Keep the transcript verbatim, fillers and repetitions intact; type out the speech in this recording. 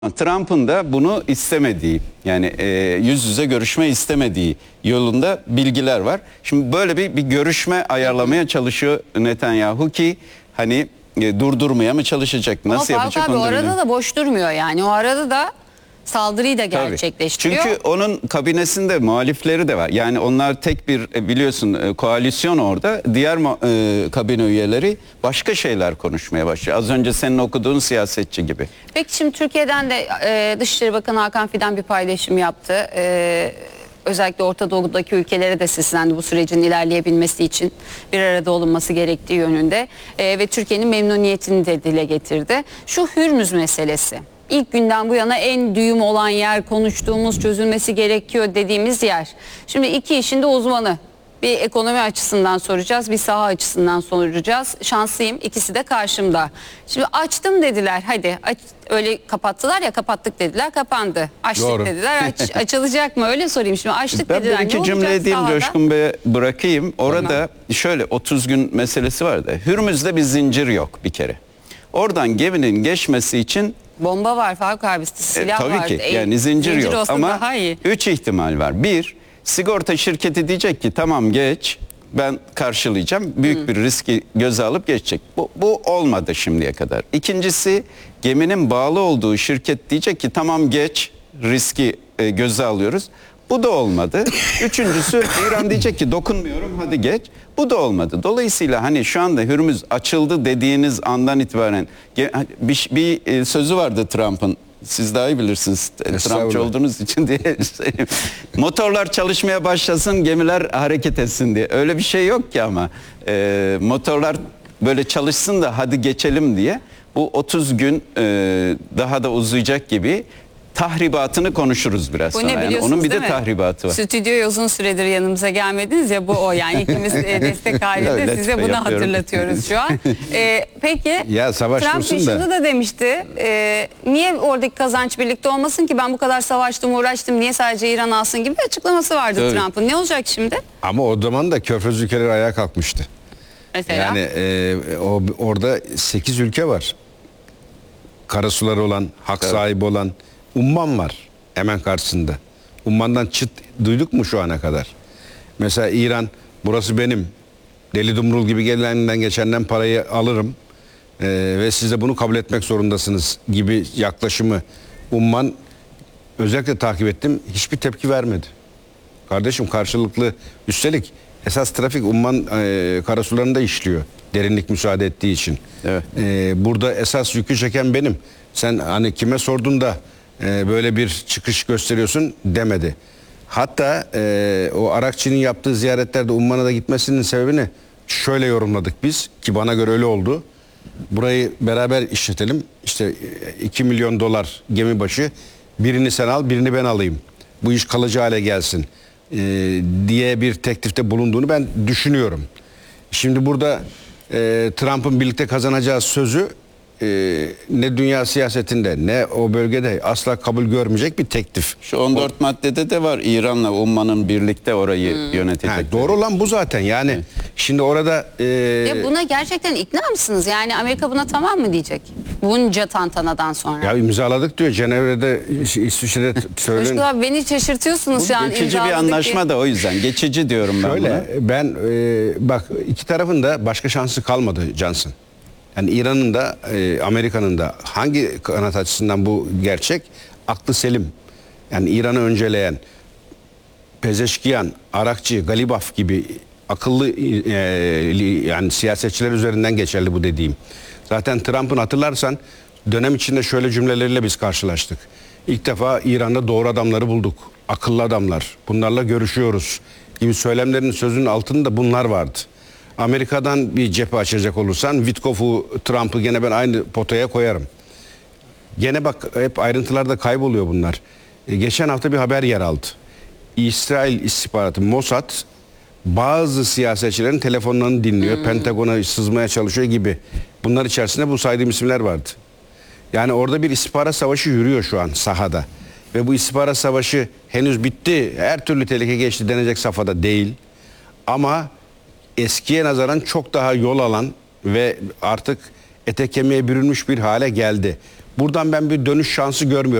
Trump'ın da bunu istemediği, yani e, yüz yüze görüşme istemediği yolunda bilgiler var. Şimdi böyle bir, bir görüşme ayarlamaya çalışıyor Netanyahu ki hani e, durdurmaya mı çalışacak, nasıl Ama yapacak abi, onu o da arada bilmiyorum. da boş durmuyor yani. O arada da saldırıyı da Tabii. gerçekleştiriyor. Çünkü onun kabinesinde muhalifleri de var. Yani onlar tek bir e, biliyorsun e, koalisyon orada. Diğer e, kabine üyeleri başka şeyler konuşmaya başlıyor. Az önce senin okuduğun siyasetçi gibi. Peki şimdi Türkiye'den de e, Dışişleri Bakanı Hakan Fidan bir paylaşım yaptı. E, özellikle Orta Doğu'daki ülkelere de seslendi bu sürecin ilerleyebilmesi için bir arada olunması gerektiği yönünde. E, ve Türkiye'nin memnuniyetini de dile getirdi. Şu Hürmüz meselesi. İlk günden bu yana en düğüm olan yer, konuştuğumuz, çözülmesi gerekiyor dediğimiz yer. Şimdi iki işin de uzmanı. Bir ekonomi açısından soracağız, bir saha açısından soracağız. Şanslıyım, ikisi de karşımda. Şimdi açtım dediler, hadi aç, öyle kapattılar ya, kapattık dediler, kapandı. Açtık Doğru. dediler, aç, açılacak mı, öyle sorayım şimdi. Açtık Ben dediler, bir ne iki olacak cümle edeyim, sahada? Coşkun Bey'e bırakayım. Orada Tamam. şöyle otuz gün meselesi var da Hürmüz'de bir zincir yok bir kere. Oradan geminin geçmesi için Bomba var Faruk abi, E, silah tabii var. ki E, yani zincir, zincir yok olsa ama daha iyi. üç ihtimal var. Bir, sigorta şirketi diyecek ki tamam geç, ben karşılayacağım. Büyük bir riski göze alıp geçecek. Bu, bu olmadı şimdiye kadar. İkincisi, geminin bağlı olduğu şirket diyecek ki tamam geç, riski e, göze alıyoruz. Bu da olmadı. Üçüncüsü, İran diyecek ki dokunmuyorum, hadi geç. Bu da olmadı. Dolayısıyla hani şu anda Hürmüz açıldı dediğiniz andan itibaren bir, bir e, sözü vardı Trump'ın. Siz daha iyi bilirsiniz. Trumpçı olduğunuz için diye söyleyeyim. Motorlar çalışmaya başlasın, gemiler hareket etsin diye. Öyle bir şey yok ki ama. E, motorlar böyle çalışsın da hadi geçelim diye. Bu otuz gün e, daha da uzayacak gibi. Tahribatını konuşuruz biraz Bu sonra. ne Yani biliyorsunuz onun bir de değil mi? tahribatı var. Stüdyoya uzun süredir yanımıza gelmediniz ya, bu o yani ikimiz e, destek halinde Öyle size bunu yapıyorum. hatırlatıyoruz şu an. E, peki Ya savaş Trump dursun şunu da. da demişti, e, niye oradaki kazanç birlikte olmasın ki, ben bu kadar savaştım uğraştım, niye sadece İran alsın gibi bir açıklaması vardı Tabii. Trump'ın. Ne olacak şimdi? Ama o zaman da Körfez ülkeleri ayağa kalkmıştı. Mesela Yani e, o orada sekiz ülke var. Karasuları olan, hak Evet. sahibi olan Umman var hemen karşısında. Umman'dan çıt duyduk mu şu ana kadar? Mesela İran, burası benim, deli dumrul gibi gelenden geçenden parayı alırım e, ve siz de bunu kabul etmek zorundasınız gibi yaklaşımı Umman, özellikle takip ettim, hiçbir tepki vermedi. Kardeşim karşılıklı, üstelik esas trafik Umman e, karasularında işliyor. Derinlik müsaade ettiği için. Evet. E, burada esas yükü çeken benim. Sen hani kime sordun da e, böyle bir çıkış gösteriyorsun demedi. Hatta e, o Arakçı'nın yaptığı ziyaretlerde Umman'a da gitmesinin sebebini şöyle yorumladık biz, ki bana göre öyle oldu. Burayı beraber işletelim. İşte iki milyon dolar gemi başı, birini sen al, birini ben alayım. Bu iş kalıcı hale gelsin e, diye bir teklifte bulunduğunu ben düşünüyorum. Şimdi burada e, Trump'ın birlikte kazanacağı sözü e, ne dünya siyasetinde ne o bölgede asla kabul görmeyecek bir teklif. Şu on dört maddede de var, İran'la Umman'ın birlikte orayı Hmm. yönetecek. Ha, doğru olan bu zaten. Yani şimdi orada e, ya buna gerçekten ikna mısınız? Yani Amerika buna tamam mı diyecek? Bunca tantanadan sonra. ya imzaladık diyor Cenevre'de, İsviçre'de Coşkun söylen. abi, beni şaşırtıyorsunuz Bu şu an. geçici bir imzaladık anlaşma diye. da o yüzden. Geçici diyorum ben buna. Şöyle ben e, bak, iki tarafın da başka şansı kalmadı Johnson. Yani İran'ın da e, Amerika'nın da, hangi kanat açısından bu gerçek? Aklı selim. Yani İran'ı önceleyen Pezeşkiyan, Arakçı, Galibaf gibi akıllı e, yani siyasetçiler üzerinden geçerli bu dediğim. Zaten Trump'ın, hatırlarsan, dönem içinde şöyle cümleleriyle biz karşılaştık. İlk defa İran'da doğru adamları bulduk. Akıllı adamlar. Bunlarla görüşüyoruz gibi söylemlerin sözünün altında bunlar vardı. Amerika'dan bir cephe açacak olursan Witkoff'u, Trump'ı gene ben aynı potaya koyarım. Gene bak, hep ayrıntılarda kayboluyor bunlar. E, geçen hafta bir haber yer aldı. İsrail istihbaratı Mossad bazı siyasetçilerin telefonlarını dinliyor. Hmm. Pentagon'a sızmaya çalışıyor gibi. Bunlar içerisinde bu saydığım isimler vardı. Yani orada bir istihbarat savaşı yürüyor şu an sahada. Ve bu istihbarat savaşı henüz bitti, her türlü tehlike geçti denecek safhada değil. Ama eskiye nazaran çok daha yol alan ve artık ete kemiğe bürünmüş bir hale geldi. Buradan ben bir dönüş şansı görmüyorum.